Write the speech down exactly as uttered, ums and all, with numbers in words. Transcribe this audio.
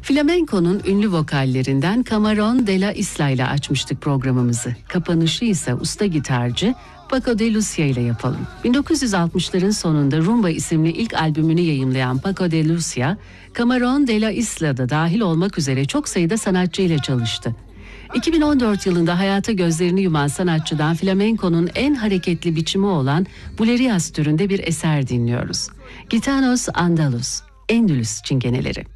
Flamenco'nun ünlü vokallerinden Camarón de la Isla ile açmıştık programımızı. Kapanışı ise usta gitarcı Paco de Lucia ile yapalım. bin dokuz yüz altmışların sonunda Rumba isimli ilk albümünü yayımlayan Paco de Lucia, Camarón de la Isla'da dahil olmak üzere çok sayıda sanatçı ile çalıştı. iki bin on dört yılında hayata gözlerini yuman sanatçıdan flamenco'nun en hareketli biçimi olan Bulerías türünde bir eser dinliyoruz. Gitanos Andaluz, Endülüs Çingeneleri.